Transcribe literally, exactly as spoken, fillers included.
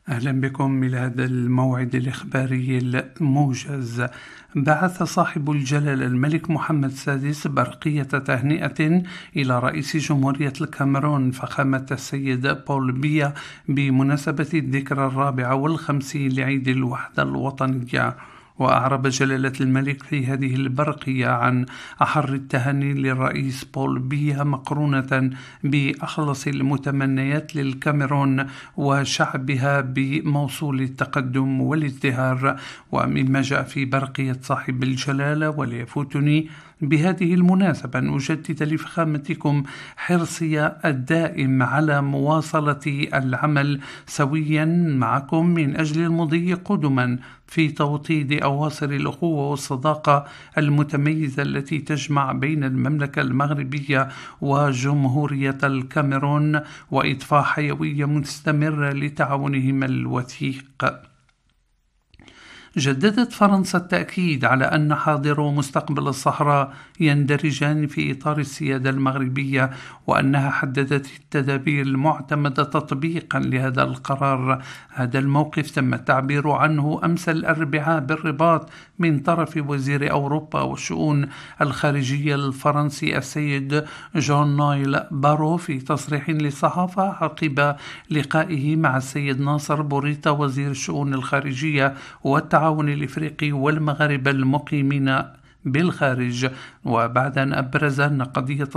أهلا بكم إلى هذا الموعد الإخباري الموجز. بعث صاحب الجلالة الملك محمد السادس برقية تهنئة إلى رئيس جمهورية الكاميرون فخامة السيد بول بيا بمناسبة الذكرى الرابعة والخمسين لعيد الوحدة الوطنية. وأعرب جلالة الملك في هذه البرقية عن أحر التهاني للرئيس بول بيا مقرونة بأخلص المتمنيات للكاميرون وشعبها بموصول التقدم والازدهار. ومما جاء في برقية صاحب الجلالة وليفوتني بهذه المناسبة أن أجدد لفخامتكم حرصي الدائم على مواصلة العمل سويا معكم من أجل المضي قدما في توطيد أواصر الأخوة والصداقة المتميزة التي تجمع بين المملكة المغربية وجمهورية الكاميرون وإضفاء حيوية مستمرة لتعاونهما الوثيق. جددت فرنسا التأكيد على أن حاضر ومستقبل الصحراء يندرجان في إطار السيادة المغربية، وأنها حددت التدابير المعتمدة تطبيقا لهذا القرار. هذا الموقف تم التعبير عنه أمس الأربعاء بالرباط من طرف وزير أوروبا والشؤون الخارجية الفرنسي السيد جون نويل بارو في تصريح للصحافة عقب لقائه مع السيد ناصر بوريتا وزير الشؤون الخارجية والتعاون الإفريقي والمغاربة المقيمين بالخارج. وبعد أن أبرز أن قضية